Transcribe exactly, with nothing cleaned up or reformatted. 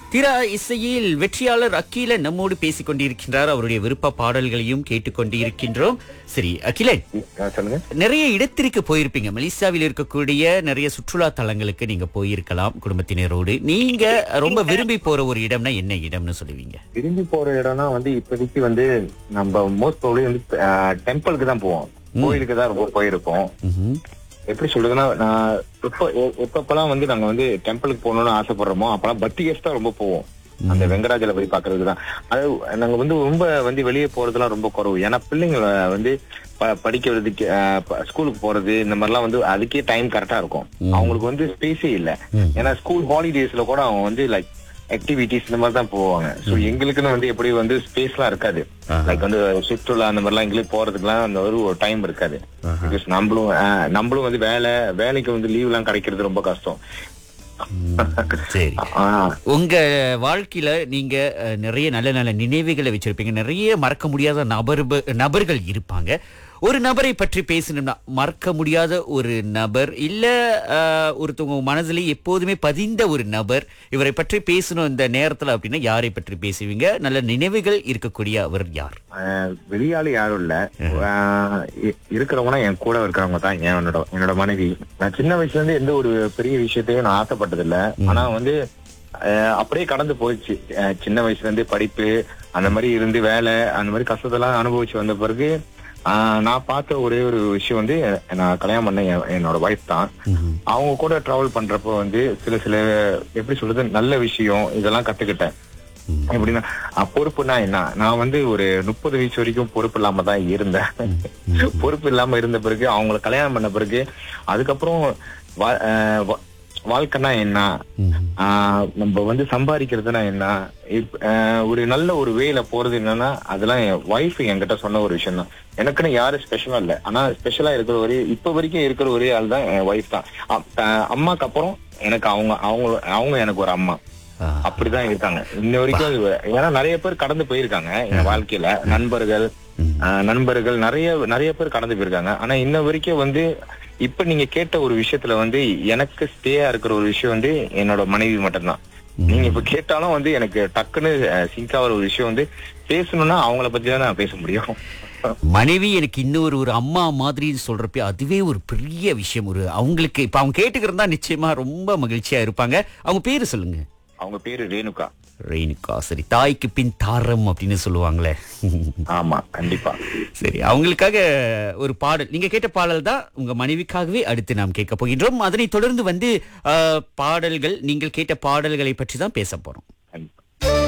திரா இசையில் வெற்றியாளர் அகிலன் நம்மோடு பேசிக் கொண்டிருக்கின்றார். அவருடைய விருப்ப பாடல்களையும் கேட்டுக்கொண்டிருக்கின்றோம். சரி அகிலன், சொல்லுங்க. நிறைய இடத்திற்கு போயிருப்பீங்க. மலேசியாவில் இருக்கக்கூடிய நிறைய சுற்றுலா தலங்களுக்கு நீங்க போயிருக்கலாம் குடும்பத்தினரோடு. நீங்க ரொம்ப விரும்பி போற ஒரு இடம்னா என்ன இடம்னு சொல்லுவீங்க? விரும்பி போற இடம்னா வந்து இப்போதைக்கு வந்து நம்ம மோஸ்ட் ப்ராபப்லி வந்து டெம்பிளுக்கு தான் போவோம். கோயிலுக்கு தான் ரொம்ப போயிருப்போம். எப்படி சொல்றதுன்னா, நான் எப்ப எப்பப்பெல்லாம் வந்து நாங்க வந்து டெம்பிளுக்கு போகணும்னு ஆசைப்படுறோமோ அப்பெல்லாம் பக்தி கேஸ் தான் ரொம்ப போவோம். அந்த வெங்கடாஜல போய் பாக்குறதுக்கு தான். அது நாங்க வந்து ரொம்ப வந்து வெளியே போறதுலாம் ரொம்ப குறவு. ஏன்னா பிள்ளைங்களை வந்து படிக்கிறதுக்கு ஸ்கூலுக்கு போறது இந்த மாதிரிலாம் வந்து அதுக்கே டைம் கரெக்டா இருக்கும். அவங்களுக்கு வந்து ஸ்பேஸே இல்லை. ஏன்னா ஸ்கூல் ஹாலிடேஸ்ல கூட அவங்க வந்து லைக் ஆக்டிவிட்டிஸ் இந்த மாதிரி தான் போவாங்க. சோ எங்களுக்குன்னு வந்து எப்படி வந்து ஸ்பேஸ் எல்லாம் இருக்காது. லைக் வந்து சுற்றுலா அந்த மாதிரிலாம் எங்களுக்கு போறதுக்குலாம் அந்த ஒரு டைம் இருக்காது. பிகாஸ் நம்மளும் நம்மளும் வந்து வேலை வேலைக்கு வந்து லீவ் எல்லாம் கிடைக்கிறது ரொம்ப கஷ்டம். சரி, உங்க வாழ்க்கையில நீங்க நிறைய நல்ல நல்ல நினைவுகளை வச்சிருப்பீங்க. நிறைய மறக்க முடியாத நபர் நபர்கள் இருப்பாங்க. ஒரு நபரை பற்றி பேசணும்னா மறக்க முடியாத ஒரு நபர், இல்ல ஒருத்தவங்க மனதிலே எப்போதுமே பதிந்த ஒரு நபர், இவரை பற்றி பேசணும் இந்த நேரத்துல அப்படின்னா யாரை பற்றி பேசுவீங்க? நல்ல நினைவுகள் இருக்கக்கூடிய அவர் யார்? வெளியாளு யாரும் இல்ல, இருக்கிறவங்கன்னா என் கூட இருக்கிறவங்க தான். என்னோட என்னோட மனைவி. நான் சின்ன வயசுல இருந்து எந்த ஒரு பெரிய விஷயத்தையும் நான் ஆசைப்பட்டது இல்ல. ஆனா வந்து அப்படியே கடந்து போயிடுச்சு. சின்ன வயசுல இருந்து படிப்பு அந்த மாதிரி இருந்து வேலை அந்த மாதிரி கஷ்டத்தெல்லாம் அனுபவிச்சு வந்த பிறகு ஆஹ் நான் பார்த்த ஒரே ஒரு விஷயம் வந்து, நான் கல்யாணம் பண்ண என்னோட வைஃப் தான். அவங்க கூட டிராவல் பண்றப்போ வந்து சில சில எப்படி சொல்றது நல்ல விஷயம் இதெல்லாம் கத்துக்கிட்டேன். எப்படின்னா பொறுப்புனா என்ன, நான் வந்து ஒரு முப்பது வயசு வரைக்கும் பொறுப்பு இல்லாம தான் இருந்தேன். பொறுப்பு இல்லாம இருந்த பிறகு அவங்களை கல்யாணம் பண்ண பிறகு அதுக்கப்புறம் வாழ்க்கைனா என்ன, ஆஹ் நம்ம வந்து சம்பாதிக்கிறதுனா என்ன, ஒரு நல்ல ஒரு வேல போறது என்னன்னா அதெல்லாம் என் ஒய்ஃப் என்கிட்ட சொன்ன ஒரு விஷயம் தான். எனக்குன்னு யாரும் ஸ்பெஷலா இல்ல, ஆனா ஸ்பெஷலா இருக்கிற ஒரே இப்ப வரைக்கும் இருக்கிற ஒரே ஆள் தான் என் ஒய்ஃப் தான். அம்மாக்கு அப்புறம் எனக்கு அவங்க அவங்க அவங்க எனக்கு ஒரு அம்மா அப்படிதான் இருக்காங்க இன்ன வரைக்கும். ஏன்னா நிறைய பேர் கடந்து போயிருக்காங்க என் வாழ்க்கையில, நண்பர்கள் நண்பர்கள் நிறைய நிறைய பேர் கடந்து போயிருக்காங்க. ஆனா இன்ன வரைக்கும் வந்து இப்ப நீங்க கேட்ட ஒரு விஷயத்துல வந்து எனக்கு ஸ்டேயா இருக்கிற ஒரு விஷயம் வந்து என்னோட மனைவி மட்டும்தான். நீங்க இப்ப கேட்டாலும் வந்து எனக்கு டக்குன்னு சிங்க் ஆகிற ஒரு விஷயம் வந்து பேசணும்னா அவங்கள பத்தி தான் நான் பேச முடியும். மனைவி எனக்கு இன்னொரு ஒரு அம்மா மாதிரி சொல்றப்ப அதுவே ஒரு பெரிய விஷயம். ஒரு அவங்களுக்கு இப்ப அவங்க கேட்டுக்கிறதா நிச்சயமா ரொம்ப மகிழ்ச்சியா இருப்பாங்க. அவங்க பேரு சொல்லுங்க. அவங்க பேரு ரேணுகா. ரேணுகா, சரி. தாய்க்கு பின் தாரம் அப்படின்னு சொல்லுவாங்களே. ஆமா, கண்டிப்பா. சரி, அவங்களுக்காக ஒரு பாடல், நீங்க கேட்ட பாடல் தான் உங்க மனைவிக்காகவே அடுத்து நாம் கேட்க போகின்றோம். அதனை தொடர்ந்து வந்து பாடல்கள், நீங்கள் கேட்ட பாடல்களை பற்றி தான் பேச போறோம்.